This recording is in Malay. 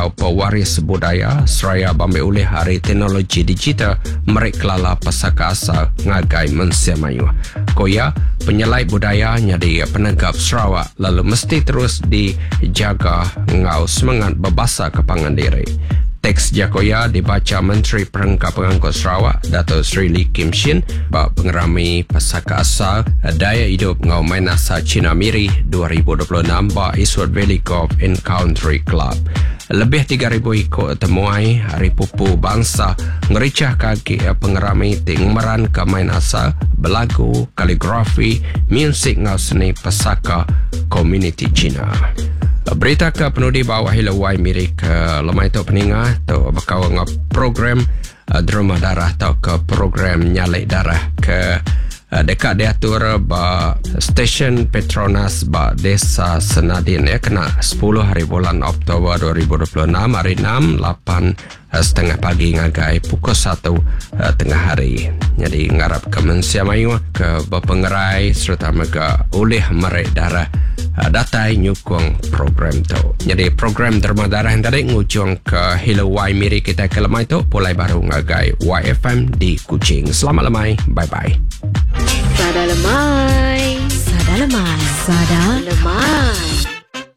ngau pewaris budaya seraya bambil oleh Hari Teknologi Digital Merik Kelala Pasaka Asal ngagai Malaysia Melayu. Koya penyelai budaya nyadi penegap Sarawak lalu mesti terus dijaga ngau semangat berbahasa kepangan diri. Teks Jakoya dibaca Menteri Perangkat Pengangkut Sarawak Dato' Sri Lee Kim Shin bak pengerami Pasaka Asal Daya Hidup Ngau Main Asal Cina Miri 2026 bak Eastwood Valley Golf and Country Club. Lebih 3,000 ikut temuai Hari Pupu Bangsa ngericah kaki pengerami tingmeran ke main asal, berlagu, kaligrafi, muzik ngau seni Pasaka komuniti Cina. Berita ke penudi bawah hilawai mirik lemai tu peningah tu bakal ngau program derma darah atau ke program nyalek darah ke dekat diatur ba stesen Petronas ba Desa Senadin kena 10 hari bulan Oktober 2026 hari 6 8:30 pagi ngagai pukul 1 tengah hari. Jadi ngarap ke Malaysia Melayu ke berpengerai serta mereka oleh merek darah datai nyukung program tu. Jadi program derma darah yang tadi ngujung ke Hilawai Miri kita ke lemai tu pulai baru ngagai YFM di Kuching. Selamat lemai. Bye-bye. Sada lemai. Sada lemai. Sada lemai.